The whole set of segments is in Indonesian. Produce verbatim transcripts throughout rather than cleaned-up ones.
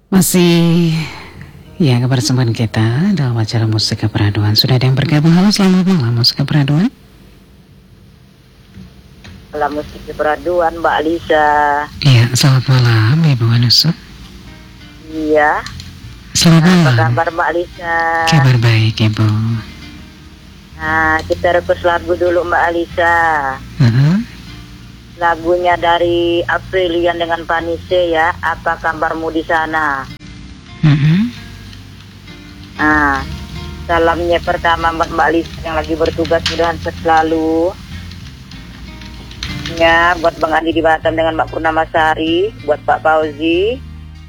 Masih ya kebersamaan kita dalam acara Musik Keperaduan. Sudah ada yang bergabung. Halo, selamat malam Musik Keperaduan. Malam Musik Keperaduan, Mbak Alisa. Iya, selamat malam Ibu Wanusu. Iya. Selamat Nah, malam. apa kabar Mbak Alisa? Kabar baik Ibu. Nah, kita request lagu dulu Mbak Alisa. Uh-huh. Lagunya dari Aprilian dengan Panise ya. Apa kabarmu di sana? Uh-huh. Nah, salamnya pertama buat Mbak Alisa yang lagi bertugas, mudahan selalu. Ya, buat Bang Andi di Batam dengan Mbak Purnamasari, buat Pak Fauzi,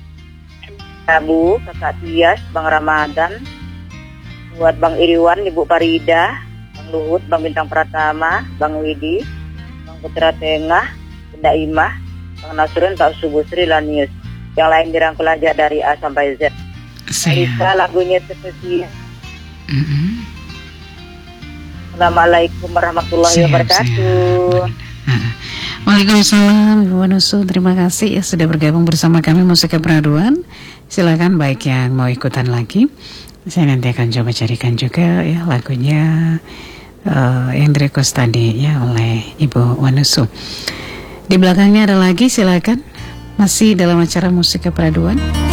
Abu, Kakak Tias, Bang Ramadan, buat Bang Iriwan, Ibu Parida, Bang Luhut, Bang Bintang Pratama, Bang Widi, Bang Putra Tengah, Bunda Imah, Bang Nasrun, Pak Subuh Sri Lanius. Yang lain dirangkul aja dari A sampai Z. Alisa, lagunya spesial. Uh-huh. Assalamualaikum warahmatullahi Siap, wabarakatuh. siap. Waalaikumsalam Ibu Wanusu, terima kasih ya sudah bergabung bersama kami Musik Keperaduan. Silakan baik yang mau ikutan lagi, saya nanti akan coba carikan juga ya lagunya uh, yang di-request tadi ya oleh Ibu Wanusu. Di belakangnya ada lagi, silakan masih dalam acara Musik Keperaduan.